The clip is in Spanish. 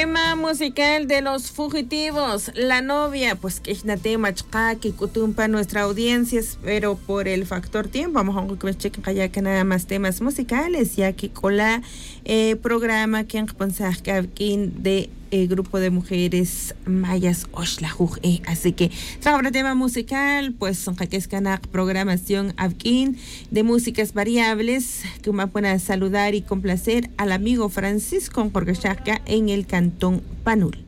Tema musical de Los Fugitivos, La Novia, pues que es una tema que cutumpa nuestra audiencia, pero por el factor tiempo vamos a checar ya que nada más temas musicales, ya que con la programa que han pensado de grupo de mujeres mayas Oshlajuj, así que sobre tema musical, pues que es una programación avkin de músicas variables que me pueden saludar y complacer al amigo Francisco Jorge Chaca en el Cantón Panul.